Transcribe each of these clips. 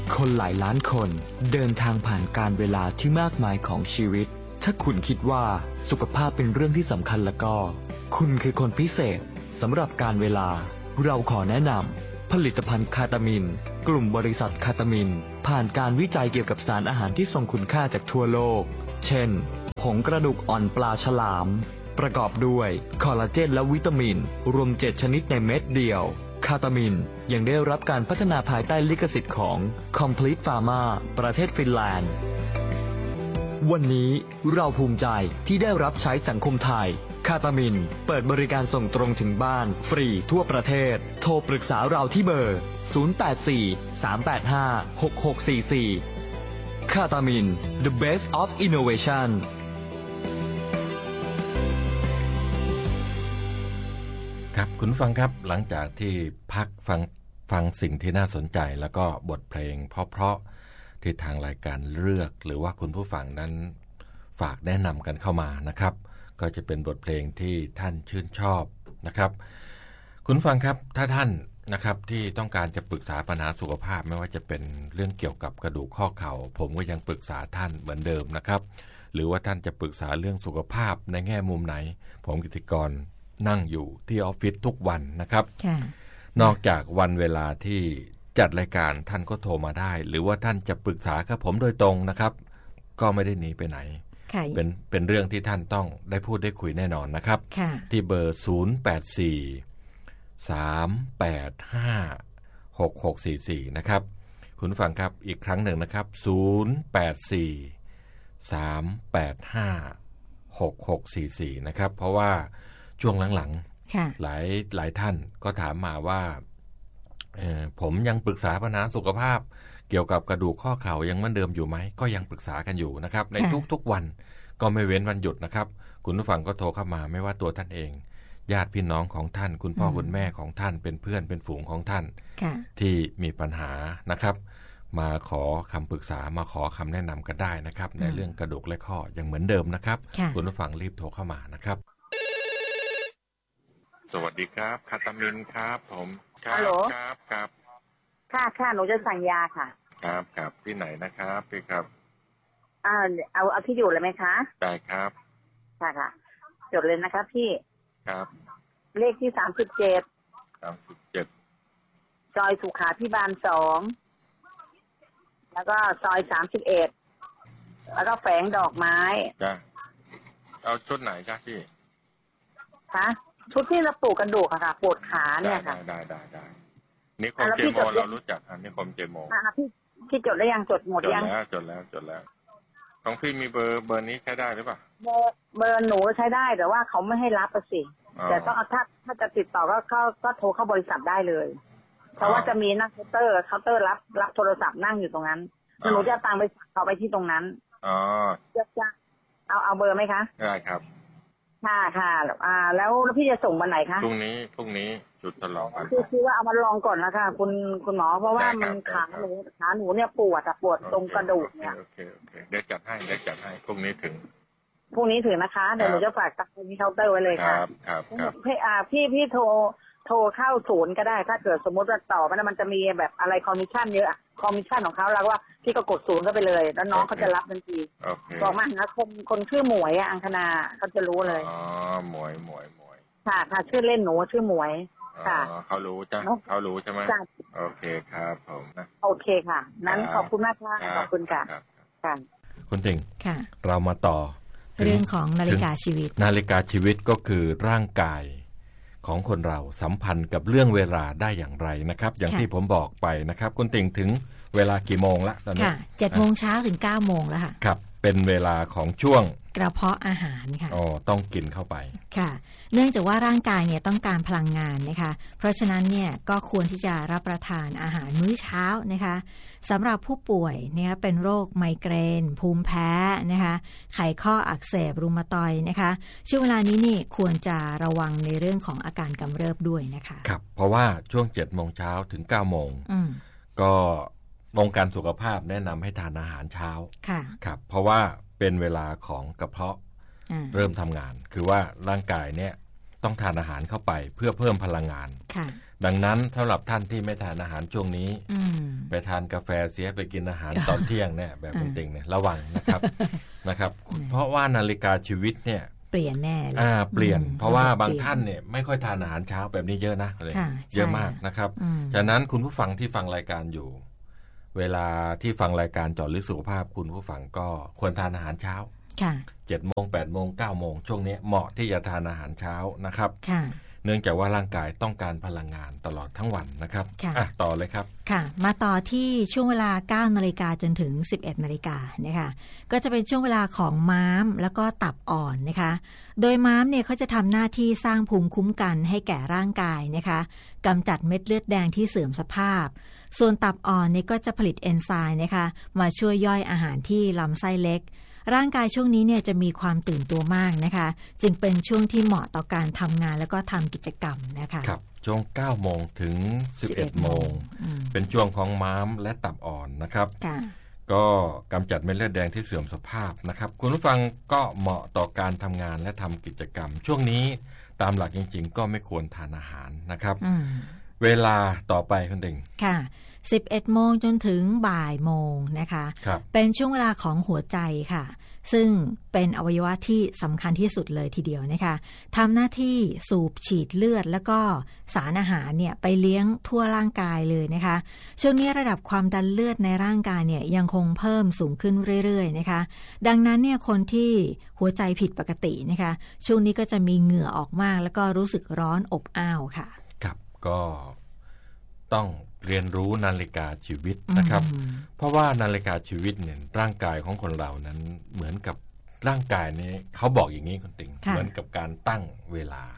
คนหลายล้านคนเดินทางผ่านการเวลาที่มากมายของชีวิตถ้าคุณคิดว่าสุขภาพเป็นเรื่องที่สำคัญแล้วก็คุณคือคนพิเศษสำหรับการเวลาเราขอแนะนำผลิตภัณฑ์คาตามินกลุ่มบริษัทคาตามินผ่านการวิจัยเกี่ยวกับสารอาหารที่ทรงคุณค่าจากทั่วโลกเช่นผงกระดูกอ่อนปลาฉลามประกอบด้วยคอลลาเจนและวิตามินรวม7ชนิดในเม็ดเดียวคาตามินยังได้รับการพัฒนาภายใต้ลิขสิทธิ์ของ Complete Pharma ประเทศฟินแลนด์วันนี้เราภูมิใจที่ได้รับใช้สังคมไทยคาตามินเปิดบริการส่งตรงถึงบ้านฟรีทั่วประเทศโทรปรึกษาเราที่เบอร์ 084-385-6644 คาตามิน The Best of Innovation ครับคุณฟังครับหลังจากที่พักฟังสิ่งที่น่าสนใจแล้วก็บทเพลงเพราะๆที่ทางรายการเลือกหรือว่าคุณผู้ฟังนั้นฝากแนะนำกันเข้ามานะครับก็จะเป็นบทเพลงที่ท่านชื่นชอบนะครับคุณฟังครับถ้าท่านนะครับที่ต้องการจะปรึกษาปัญหาสุขภาพไม่ว่าจะเป็นเรื่องเกี่ยวกับกระดูกข้อเข่าผมก็ยังปรึกษาท่านเหมือนเดิมนะครับหรือว่าท่านจะปรึกษาเรื่องสุขภาพในแง่มุมไหนผมกิติกรนั่งอยู่ที่ออฟฟิศทุกวันนะครับนอกจากวันเวลาที่จัดรายการท่านก็โทรมาได้หรือว่าท่านจะปรึกษากับผมโดยตรงนะครับก็ไม่ได้หนีไปไหนเป็นเรื่องที่ท่านต้องได้พูดได้คุยแน่นอนนะครับที่เบอร์084-385-6644นะครับคุณฟังครับอีกครั้งหนึ่งนะครับ084-385-6644นะครับเพราะว่าช่วงหลังๆหลายท่านก็ถามมาว่าผมยังปรึกษาปัญหาสุขภาพเกี่ยวกับกระดูกข้อเข่ายังเหมือนเดิมอยู่ไหมก็ยังปรึกษากันอยู่นะครับในทุกๆวันก็ไม่เว้นวันหยุดนะครับคุณผู้ฟังก็โทรเข้ามาไม่ว่าตัวท่านเองญาติพี่น้องของท่านคุณพ่อคุณแม่ของท่านเป็นเพื่อนเป็นฝูงของท่านที่มีปัญหานะครับมาขอคำปรึกษามาขอคำแนะนำกันได้นะครับในเรื่องกระดูกและข้อยังเหมือนเดิมนะครับคุณผู้ฟังรีบโทรเข้ามานะครับสวัสดีครับคาตามินครับผมฮัลโหลครับค่ะหนูจะสั่งยาค่ะครับที่ไหนนะครับพี่ครับเอาที่อยู่เลยไหมคะได้ครับค่ะจดเลยนะคะพี่ครับเลขที่37ซอยสุขาภิบาล2แล้วก็ซอย31แล้วก็แฝงดอกไม้จ้ะเอาชุดไหนจ้ะพี่คะชุดที่เราปลูกกระดูกค่ะปวดขาเนี่ยค่ะได้นิคมเจโมเรารู้จักนิคมเจโมพี่จดได้ยังจดหมดยังจดแล้วของพี่มีเบอร์นี้ใช้ได้หรือเปล่าเบอร์หนูใช้ได้แต่ว่าเขาไม่ให้รับสิแต่ต้องถ้าจะติดต่อก็โทรเข้าบริษัทได้เลยเพราะว่าจะมีนักเคาน์เตอร์รับโทรศัพท์นั่งอยู่ตรงนั้นหนูจะตามไปเขาไปที่ตรงนั้นจะเอาเบอร์ไหมคะได้ครับค่ะแล้วพี่จะส่งวันไหนคะพรุ่งนี้จุดทดลองกันคือว่าเอามาลองก่อนนะคะคุณหมอเพราะว่ามันขาหนูเนี่ยปวดตรงกระดูกเนี่ยโอเคเดี๋ยวจัดให้พรุ่งนี้ถึงนะคะเดี๋ยวหนูจะฝากตังค์ที่เคาน์เตอร์ไว้เลยค่ะครับพี่โทรเข้าศูนย์ก็ได้ถ้าเกิดสมมติว่าต่อไปมันจะมีแบบอะไรคอมมิชชั่นเยอะคอมมิชชั่นของเขาแล้วว่าพี่ก็กดศูนย์เข้าไปเลยแล้วน้องเขาจะรับทันทีบอกมานะคนชื่อหมวยอังคณาเขาจะรู้เลยหมวยค่ะชื่อเล่นหนูชื่อหมวยค่ะเขารู้ใช่ไหมโอเคครับผมนะโอเคค่ะนั้นขอบคุณมากค่ะขอบคุณค่ะคุณติ่งเรามาต่อเรื่องของนาฬิกาชีวิตก็คือร่างกายของคนเราสัมพันธ์กับเรื่องเวลาได้อย่างไรนะครับอย่างที่ผมบอกไปนะครับคุณติ่งถึงเวลากี่โมงละตอนนี้ค่ะ 7:00 นถึง 9:00 นแล้วค่ะครับเป็นเวลาของช่วงกระเพาะอาหารค่ะต้องกินเข้าไปค่ะเนื่องจากว่าร่างกายเนี่ยต้องการพลังงานนะคะเพราะฉะนั้นเนี่ยก็ควรที่จะรับประทานอาหารมื้อเช้านะคะสำหรับผู้ป่วยเนี่ยเป็นโรคไมเกรนภูมิแพ้นะคะไขข้ออักเสบรูมาตอยด์นะคะช่วงเวลานี้นี่ควรจะระวังในเรื่องของอาการกำเริบด้วยนะคะครับเพราะว่าช่วง 7:00 นถึง 9:00 นก็วงการสุขภาพแนะนำให้ทานอาหารเช้าครับเพราะว่าเป็นเวลาของกระเพาะเริ่มทำงานคือว่าร่างกายเนี่ยต้องทานอาหารเข้าไปเพื่อเพิ่มพลังงานดังนั้นสำหรับท่านที่ไม่ทานอาหารช่วงนี้ไปทานกาแฟเสียไปกินอาหารตอนเที่ยงเนี่ยแบบจริงๆเนี่ยระวังนะครับนะครับเพราะว่านาฬิกาชีวิตเนี่ยเปลี่ยนแน่เลยเปลี่ยนเพราะว่าบางท่านเนี่ยไม่ค่อยทานอาหารเช้าแบบนี้เยอะนะเลยเยอะมากนะครับฉะนั้นคุณผู้ฟังที่ฟังรายการอยู่เวลาที่ฟังรายการเจาะลึกสุขภาพคุณผู้ฟังก็ควรทานอาหารเช้า7 โมง 8 โมง 9 โมงช่วงนี้เหมาะที่จะทานอาหารเช้านะครับเนื่องจากว่าร่างกายต้องการพลังงานตลอดทั้งวันนะครับต่อเลยครับค่ะมาต่อที่ช่วงเวลา 9 นาฬิกาจนถึง 11 นาฬิกานะคะก็จะเป็นช่วงเวลาของม้ามแล้วก็ตับอ่อนนะคะโดยม้ามเนี่ยเขาจะทำหน้าที่สร้างภูมิคุ้มกันให้แก่ร่างกายนะคะกำจัดเม็ดเลือดแดงที่เสื่อมสภาพส่วนตับอ่อนเนี่ยก็จะผลิตเอนไซม์นะคะมาช่วยย่อยอาหารที่ลำไส้เล็กร่างกายช่วงนี้เนี่ยจะมีความตื่นตัวมากนะคะจึงเป็นช่วงที่เหมาะต่อการทำงานแล้วก็ทำกิจกรรมนะคะครับช่วง 9 โมงถึง 11 โมงเป็นช่วงของม้ามและตับอ่อนนะครับก็กำจัดเม็ดเลือดแดงที่เสื่อมสภาพนะครับคุณผู้ฟังก็เหมาะต่อการทำงานและทำกิจกรรมช่วงนี้ตามหลักจริงๆก็ไม่ควรทานอาหารนะครับเวลาต่อไปคุณดิ่งค่ะ11 โมงจนถึงบ่ายโมงนะคะเป็นช่วงเวลาของหัวใจค่ะซึ่งเป็นอวัยวะที่สำคัญที่สุดเลยทีเดียวนะคะทำหน้าที่สูบฉีดเลือดแล้วก็สารอาหารเนี่ยไปเลี้ยงทั่วร่างกายเลยนะคะช่วงนี้ระดับความดันเลือดในร่างกายเนี่ยยังคงเพิ่มสูงขึ้นเรื่อยๆนะคะดังนั้นเนี่ยคนที่หัวใจผิดปกตินะคะช่วงนี้ก็จะมีเหงื่อออกมากแล้วก็รู้สึกร้อนอบอ้าวค่ะครับก็ต้องเรียนรู้นาฬิกาชีวิตนะครับเพราะว่านาฬิกาชีวิตเนี่ยร่างกายของคนเรานั้นเหมือนกับร่างกายนี้เขาบอกอย่างนี้คุณติ๋งเหมือนกับการตั้งเวลา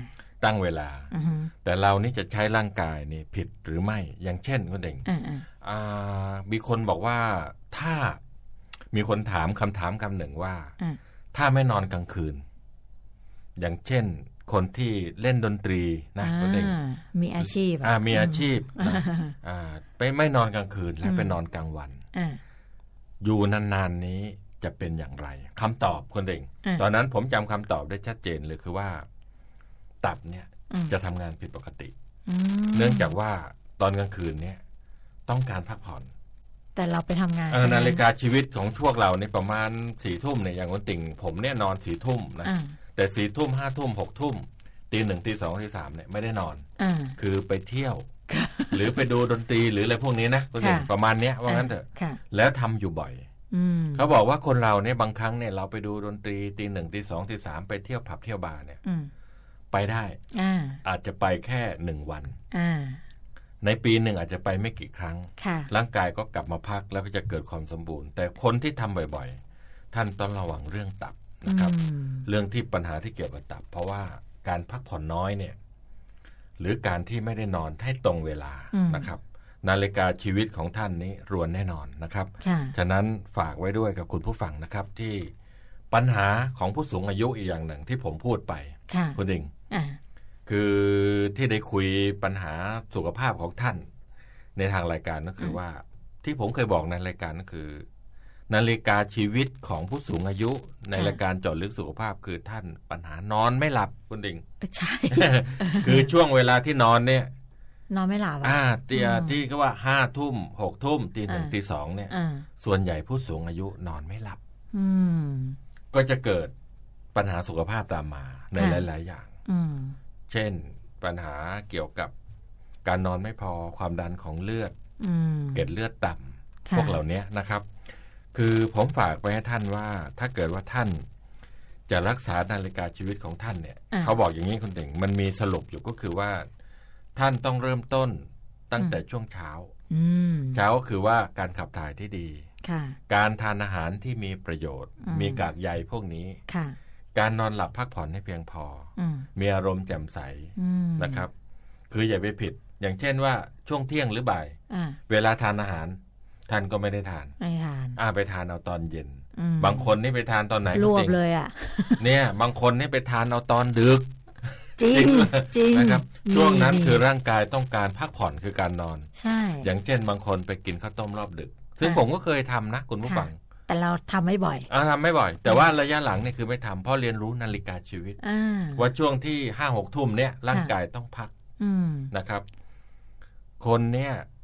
แต่เรานี่จะใช้ร่างกายนี่ผิดหรือไม่อย่างเช่นคุณติ๋งมีคนบอกว่าถ้ามีคนถามคำถามคำหนึ่งว่าถ้าไม่นอนกลางคืนอย่างเช่นคนที่เล่นดนตรีนะคนหนึ่งมีอาชีพมีอาชีพนะไปไม่นอนกลางคืนแล้วไปนอนกลางวันอยู่นานๆนี้จะเป็นอย่างไรคำตอบคนหนึ่งตอนนั้นผมจำคำตอบได้ชัดเจนเลยคือว่าตับเนี่ยจะทำงานผิดปกติเนื่องจากว่าตอนกลางคืนเนี่ยต้องการพักผ่อนแต่เราไปทำงานนาฬิกาชีวิตของพวกเราในประมาณ4 ทุ่มเนี่ยอย่างคนติ่งผมเนี่ยนอน4 ทุ่มนะแต่4 ทุ่ม5 ทุ่ม6 ทุ่มตี 1 ตี 2 ตี 3เนี่ยไม่ได้นอนคือไปเที่ยวหรือไปดูดนตรีหรืออะไรพวกนี้นะประมาณเนี้ยว่างั้นเถอะแล้วทำอยู่บ่อยเขาบอกว่าคนเราเนี่ยบางครั้งเนี่ยเราไปดูดนตรีตี 1 ตี 2 ตี 3ไปเที่ยวผับเที่ยวบาร์เนี่ยไปได้อาจจะไปแค่1 วันในปีหนึ่งอาจจะไปไม่กี่ครั้งร่างกายก็กลับมาพักแล้วก็จะเกิดความสมบูรณ์แต่คนที่ทำบ่อยๆท่านต้องระวังเรื่องตับนะครับเรื่องที่ปัญหาที่เกี่ยวกับตับเพราะว่าการพักผ่อนน้อยเนี่ยหรือการที่ไม่ได้นอนให้ตรงเวลานะครับนาฬิกาชีวิตของท่านนี้รวนแน่นอนนะครับฉะนั้นฝากไว้ด้วยกับคุณผู้ฟังนะครับที่ปัญหาของผู้สูงอายุอีกอย่างหนึ่งที่ผมพูดไปคุณดิงคือที่ได้คุยปัญหาสุขภาพของท่านในทางรายการก็คือว่าที่ผมเคยบอกในรายการก็คือนาฬิกาชีวิตของผู้สูงอายุในรายการเจาะลึกสุขภาพคือท่านปัญหานอนไม่หลับคุณดิงใช่คือช่วงเวลาที่นอนเนี่ยนอนไม่หลับที่ก็ว่า5 ทุ่ม6 ทุ่มตี 1 ตี 2เนี่ยส่วนใหญ่ผู้สูงอายุนอนไม่หลับก็จะเกิดปัญหาสุขภาพตามมาในหลายๆอย่างเช่นปัญหาเกี่ยวกับการนอนไม่พอความดันของเลือดเกล็ดเลือดต่ำพวกเหล่านี้นะครับคือผมฝากไว้ให้ท่านว่าถ้าเกิดว่าท่านจะรักษานาฬิกาชีวิตของท่านเนี่ยเขาบอกอย่างนี้คุณเด่งมันมีสรุปอยู่ก็คือว่าท่านต้องเริ่มต้นตั้งแต่ช่วงเช้าก็คือว่าการขับถ่ายที่ดีการทานอาหารที่มีประโยชน์มีกากใยพวกนี้การนอนหลับพักผ่อนให้เพียงพอมีอารมณ์แจ่มใสนะครับคืออย่าไปผิดอย่างเช่นว่าช่วงเที่ยงหรือบ่ายเวลาทานอาหารท่านก็ไม่ได้ทานไปทานเอาตอนเย็นบางคนนี่ไปทานตอนไหนรวบเลยอ่ะเนี่ยบางคนนี่ไปทานเอาตอนดึกจริงนะครับช่วงนั้นคือร่างกายต้องการพักผ่อนคือการนอนใช่อย่างเช่นบางคนไปกินข้าวต้มรอบดึกซึ่งผมก็เคยทำนะคุณผู้ฟังแต่เราทำไม่บ่อยทำไม่บ่อยแต่ว่าระยะหลังนี่คือไม่ทำเพราะเรียนรู้นาฬิกาชีวิตว่าช่วงที่5-6 ทุ่มเนี่ยร่างกายต้องพักนะครับคนเนี่ย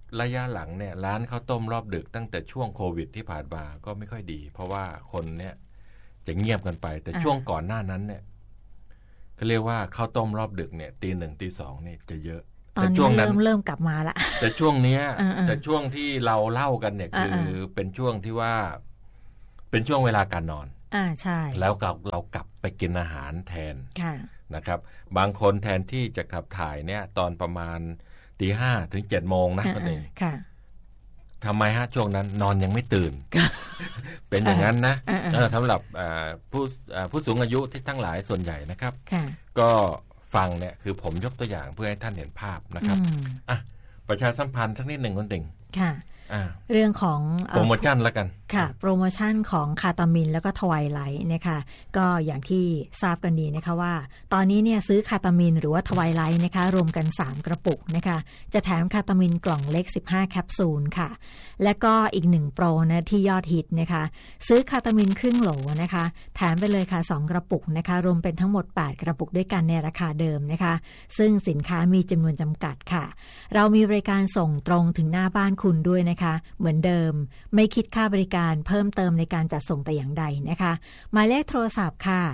ระยะหลังเนี่ยร้านข้าวต้มรอบดึกตั้งแต่ช่วงโควิดที่ผ่านมาก็ไม่ค่อยดี เพราะว่าคนเนี่ยจะเงียบกันไปแต่ช่วงก่อนหน้านั้นเนี่ยเขาเรียกว่าข้าวต้มรอบดึกเนี่ยตีหนึ่งตีสองเนี่ยจะเยอะตอนนี้เริ่มกลับมาละแต่ช่วงเนี้ยแต่ช่วงที่เราเล่ากันเนี่ยคือเป็นช่วงที่ว่าเป็นช่วงเวลาการนอนใช่แล้วเรากลับไปกินอาหารแทนนะครับบางคนแทนที่จะขับถ่ายเนี่ยตอนประมาณตี 5 ถึง 7 โมงนะคุณเองทำไมฮะช่วงนั้นนอนยังไม่ตื่น เป็นอย่างนั้นนะสำหรับผู้สูงอายุที่ทั้งหลายส่วนใหญ่นะครับก็ฟังเนี่ยคือผมยกตัวอย่างเพื่อให้ท่านเห็นภาพนะครับประชาสัมพันธ์สักนิดหนึ่งคุณติ่งเรื่องของโปรโมชั่นแล้วกันค่ะโปรโมชั่นของคาตามินแล้วก็ทวายไลท์นะคะก็อย่างที่ทราบกันดีนะคะว่าตอนนี้เนี่ยซื้อคาตามินหรือว่าทวายไลท์นะคะรวมกัน3กระปุกนะคะจะแถมคาตามินกล่องเล็ก15แคปซูลค่ะและก็อีก1โปรนะที่ยอดฮิตนะคะซื้อคาตามินครึ่งโหลนะคะแถมไปเลยค่ะ2กระปุกนะคะรวมเป็นทั้งหมด8กระปุกด้วยกันในราคาเดิมนะคะซึ่งสินค้ามีจำนวนจำกัดค่ะเรามีบริการส่งตรงถึงหน้าบ้านคุณด้วยนะคะเหมือนเดิมไม่คิดค่าบริการเพิ่มเติมในการจัดส่งแต่อย่างใดนะคะหมายเลขโทรศัพท์ค่ะ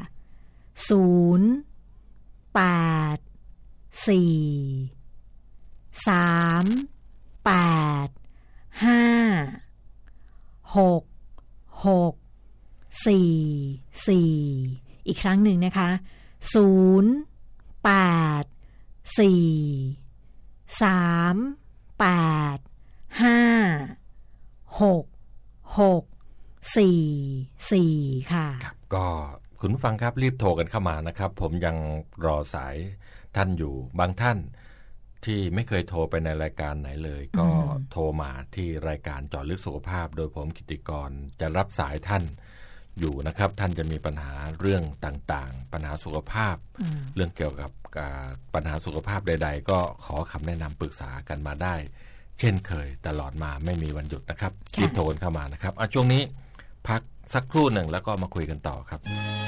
084385664อีกครั้งหนึ่งนะคะ088385664ค่ะก็คุณผู้ฟังครับรีบโทรกันเข้ามานะครับผมยังรอสายท่านอยู่บางท่านที่ไม่เคยโทรไปในรายการไหนเลยก็โทรมาที่รายการเจาะลึกสุขภาพโดยผมกิติกรจะรับสายท่านอยู่นะครับท่านจะมีปัญหาเรื่องต่างๆปัญหาสุขภาพเรื่องเกี่ยวกับปัญหาสุขภาพใดๆก็ขอคำแนะนำปรึกษากันมาได้เช่นเคยตลอดมาไม่มีวันหยุดนะครับรีบโทรเข้ามานะครับช่วงนี้พักสักครู่หนึ่งแล้วก็มาคุยกันต่อครับ